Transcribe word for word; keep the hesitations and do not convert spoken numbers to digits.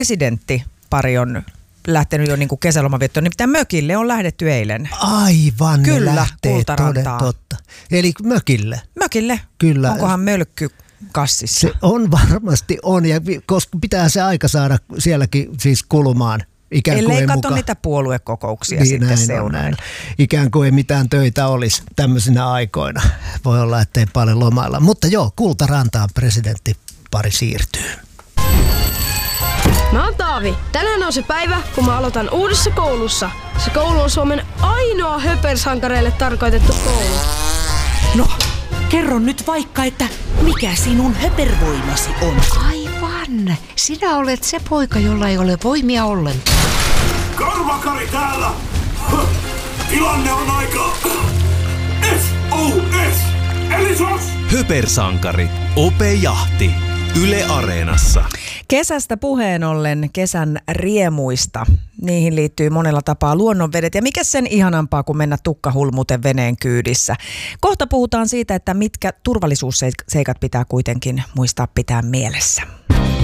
presidenttipari on lähtenyt jo niin kuin kesälomaviettoon, nimittäin mökille on lähdetty eilen. Aivan, Kyllä, ne lähtee, Kultarantaan. toden totta. Eli mökille. Mökille? Kyllä. Onkohan mölkky kassissa? Se on varmasti on, ja koska pitää se aika saada sielläkin siis kulumaan. Ikään kuin Ellei ei katso muka... niitä puoluekokouksia niin, sitten näin seuraan. Ikään kuin ei mitään töitä olisi tämmöisinä aikoina. Voi olla, ettei paljon lomailla. Mutta joo, Kultarantaan presidenttipari siirtyy. Mä oon Taavi. Tänään on se päivä, kun mä aloitan uudessa koulussa. Se koulu on Suomen ainoa höpersankareille tarkoitettu koulu. No, kerro nyt vaikka, että mikä sinun höpervoimasi on? Aivan. Sinä olet se poika, jolla ei ole voimia ollenkaan. Karvakari täällä! Tilanne on aika... S O S! Eli sos! Höpersankari. Ope Jahti. Yle Areenassa. Kesästä puheen ollen kesän riemuista. Niihin liittyy monella tapaa luonnonvedet ja mikä sen ihanampaa kuin mennä tukkahulmuten veneen kyydissä. Kohta puhutaan siitä, että mitkä turvallisuusseikat pitää kuitenkin muistaa pitää mielessä.